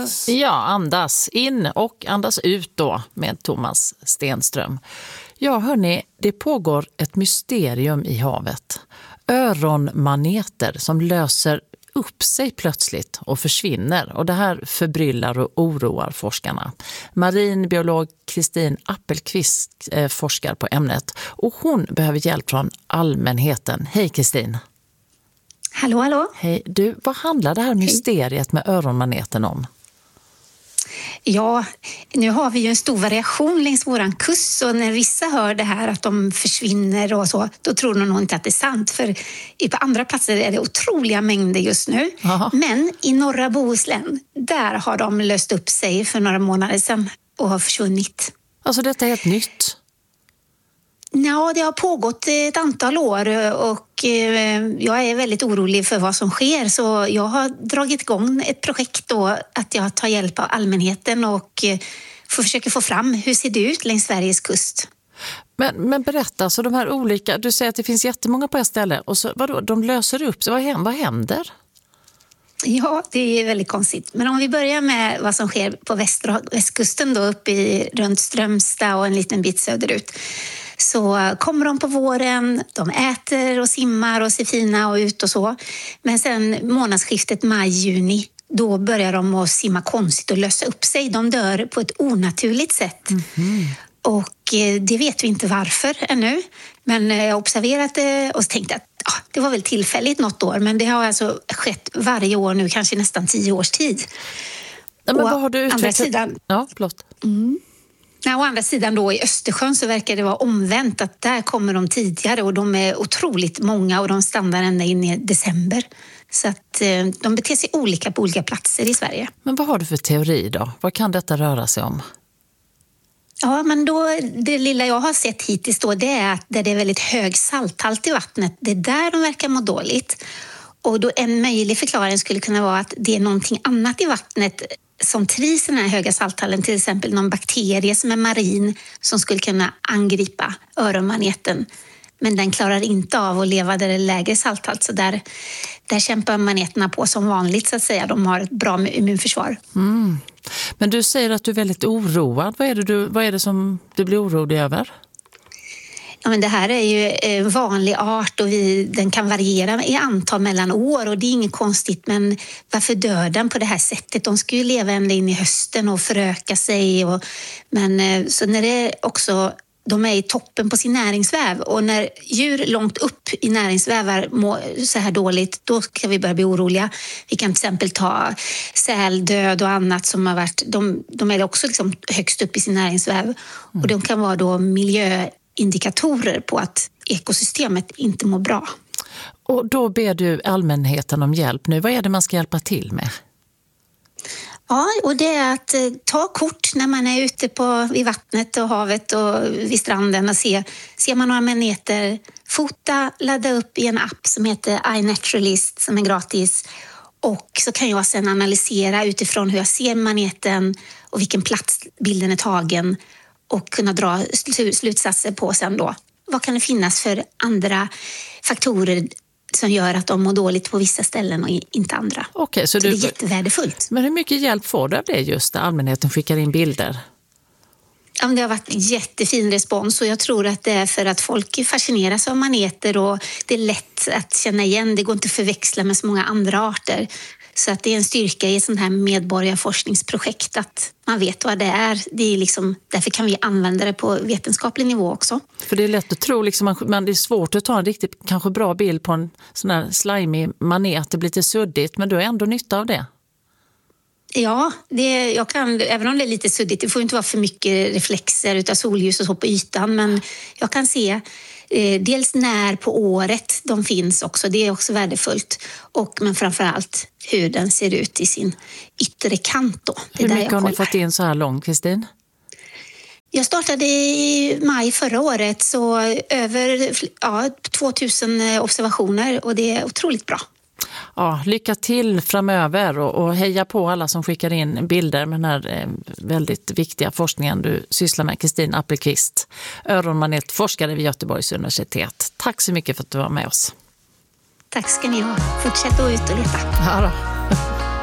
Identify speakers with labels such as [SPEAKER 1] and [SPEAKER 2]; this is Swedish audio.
[SPEAKER 1] andas.
[SPEAKER 2] Ja, andas in och andas ut då med Thomas Stenström. Ja, hörni, det pågår ett mysterium i havet. Öronmaneter som löser upp sig plötsligt och försvinner. Och det här förbryllar och oroar forskarna. Marinbiolog Kristin Appelqvist forskar på ämnet. Och hon behöver hjälp från allmänheten. Hej Kristin!
[SPEAKER 3] Hallå, hallå.
[SPEAKER 2] Hej. Du, vad handlar det här mysteriet med öronmaneten om?
[SPEAKER 3] Ja, nu har vi ju en stor variation längs våran kust, och när vissa hör det här att de försvinner och så, då tror de nog inte att det är sant, för på andra platser är det otroliga mängder just nu.
[SPEAKER 2] Aha.
[SPEAKER 3] Men i norra Bohuslän, där har de löst upp sig för några månader sedan och har försvunnit.
[SPEAKER 2] Alltså detta är helt nytt?
[SPEAKER 3] Ja, det har pågått ett antal år och jag är väldigt orolig för vad som sker, så jag har dragit igång ett projekt då, att jag tar hjälp av allmänheten och försöker få fram hur ser det ut längs Sveriges kust.
[SPEAKER 2] Men berätta, så de här olika, du säger att det finns jättemånga på ett ställe och så, vadå, de löser upp sig, vad händer?
[SPEAKER 3] Ja, det är väldigt konstigt. Men om vi börjar med vad som sker på västkusten då, uppe runt Strömstad och en liten bit söderut. Så kommer de på våren, de äter och simmar och ser fina och ut och så. Men sen månadsskiftet maj-juni, då börjar de att simma konstigt och lösa upp sig. De dör på ett onaturligt sätt. Mm-hmm. Och det vet vi inte varför ännu. Men jag har observerat det och tänkte att det var väl tillfälligt något år. Men det har alltså skett varje år nu, kanske nästan 10 års tid.
[SPEAKER 2] Ja, men vad har du utvecklat?
[SPEAKER 3] Sidan...
[SPEAKER 2] Ja, förlåt.
[SPEAKER 3] Å andra sidan då i Östersjön så verkar det vara omvänt, att där kommer de tidigare och de är otroligt många och de stannar ända in i december. Så att de beter sig olika på olika platser i Sverige.
[SPEAKER 2] Men vad har du för teori då? Vad kan detta röra sig om?
[SPEAKER 3] Ja, men då, det lilla jag har sett hittills då, det är att där det är väldigt hög salthalt i vattnet, det är där de verkar må dåligt. Och då en möjlig förklaring skulle kunna vara att det är någonting annat i vattnet som trivs i den här höga salthalten, till exempel någon bakterie som är marin som skulle kunna angripa öronmaneten. Men den klarar inte av att leva där det är lägre salthalt, så där kämpar maneterna på som vanligt så att säga. De har ett bra immunförsvar. Mm.
[SPEAKER 2] Men du säger att du är väldigt oroad. Vad är det som du blir orolig över?
[SPEAKER 3] Ja, men det här är ju en vanlig art och den kan variera i antal mellan år, och det är inget konstigt, men varför dör den på det här sättet? De ska ju leva ända in i hösten och föröka sig. Men så när det också, de är i toppen på sin näringsväv, och när djur långt upp i näringsvävar mår så här dåligt, då ska vi börja bli oroliga. Vi kan till exempel ta säldöd och annat som har varit, de är också liksom högst upp i sin näringsväv, och de kan vara då miljöindikatorer på att ekosystemet inte mår bra.
[SPEAKER 2] Och då ber du allmänheten om hjälp nu. Vad är det man ska hjälpa till med?
[SPEAKER 3] Ja, och det är att ta kort när man är ute vid vattnet och havet och vid stranden och ser man några maneter, fota, ladda upp i en app som heter iNaturalist som är gratis, och så kan jag sedan analysera utifrån hur jag ser maneten och vilken plats bilden är tagen och kunna dra slutsatser på sen då. Vad kan det finnas för andra faktorer som gör att de mår dåligt på vissa ställen och inte andra.
[SPEAKER 2] Okej, så
[SPEAKER 3] det är jättevärdefullt.
[SPEAKER 2] Men hur mycket hjälp får du av det just när allmänheten skickar in bilder?
[SPEAKER 3] Ja, det har varit jättefin respons, och jag tror att det är för att folk fascineras av maneter och det är lätt att känna igen. Det går inte att förväxla med så många andra arter. Så att det är en styrka i ett sånt här medborgarforskningsprojekt att man vet vad det är. Det är liksom, därför kan vi använda det på vetenskaplig nivå också.
[SPEAKER 2] För det är lätt att tro, liksom, det är svårt att ta en riktigt kanske bra bild på en sån här slimy manet. Det blir lite suddigt, men du har ändå nytta av det.
[SPEAKER 3] Ja, jag kan, även om det är lite suddigt, det får inte vara för mycket reflexer utav solljus och så på ytan, men jag kan se dels när på året de finns också, det är också värdefullt, men framförallt hur den ser ut i sin yttre kant då.
[SPEAKER 2] Hur mycket har ni fått in så här långt, Kristin?
[SPEAKER 3] Jag startade i maj förra året, så över 2000 observationer, och det är otroligt bra.
[SPEAKER 2] Ja, lycka till framöver och heja på alla som skickar in bilder med den här väldigt viktiga forskningen du sysslar med, Kristin Appelqvist, öronmanetforskare vid Göteborgs universitet. Tack så mycket för att du var med oss.
[SPEAKER 3] Tack ska ni ha. Fortsätt att ut och leta.
[SPEAKER 2] Ja då.